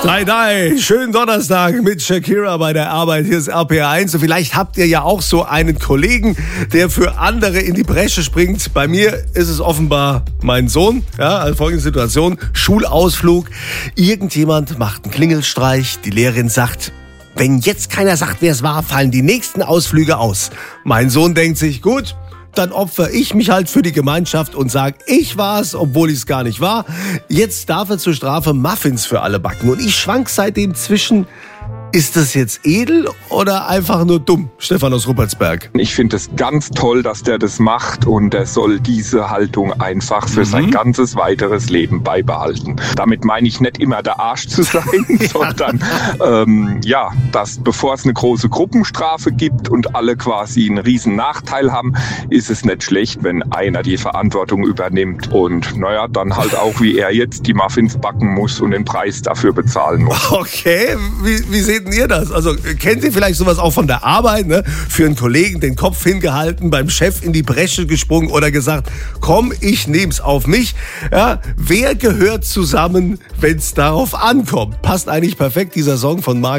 Dai, schönen Donnerstag mit Shakira bei der Arbeit. Hier ist RPR1 und vielleicht habt ihr ja auch so einen Kollegen, der für andere in die Bresche springt. Bei mir ist es offenbar mein Sohn. Ja, also folgende Situation, Schulausflug. Irgendjemand macht einen Klingelstreich, die Lehrerin sagt, wenn jetzt keiner sagt, wer es war, fallen die nächsten Ausflüge aus. Mein Sohn denkt sich, gut, dann opfer ich mich halt für die Gemeinschaft und sag, ich war's, obwohl ich es gar nicht war. Jetzt darf er zur Strafe Muffins für alle backen. Und ich schwank seitdem zwischen, ist das jetzt edel oder einfach nur dumm? Stefan aus Ruppertsberg. Ich finde es ganz toll, dass der das macht und er soll diese Haltung einfach für sein ganzes weiteres Leben beibehalten. Damit meine ich nicht immer der Arsch zu sein, sondern dass bevor es eine große Gruppenstrafe gibt und alle quasi einen riesen Nachteil haben, ist es nicht schlecht, wenn einer die Verantwortung übernimmt und dann halt auch wie er jetzt die Muffins backen muss und den Preis dafür bezahlen muss. Okay, wie seht ihr das? Also kennt ihr vielleicht sowas auch von der Arbeit, ne? Für einen Kollegen den Kopf hingehalten, beim Chef in die Bresche gesprungen oder gesagt, komm, ich nehm's auf mich. Ja, wer gehört zusammen, wenn's darauf ankommt? Passt eigentlich perfekt dieser Song von Marc